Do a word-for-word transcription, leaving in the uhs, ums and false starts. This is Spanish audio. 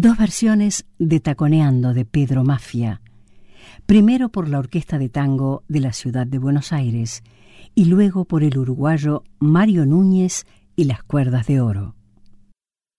Dos versiones de Taconeando de Pedro Mafia, primero por la Orquesta de Tango de la Ciudad de Buenos Aires y luego por el uruguayo Mario Núñez y las Cuerdas de Oro.